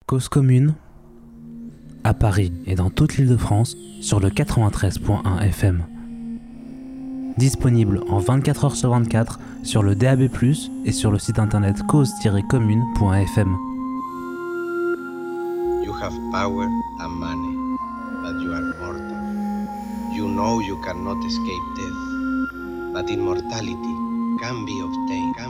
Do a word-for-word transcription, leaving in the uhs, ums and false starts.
Cause commune, à Paris et dans toute l'Île-de-France, sur le quatre-vingt-treize point un F M. Disponible en vingt-quatre heures sur vingt-quatre sur le D A B plus, et sur le site internet cause tiret commune point F M. You have power and money, but you are mortal. You know you cannot escape death, but immortality can be obtained. Can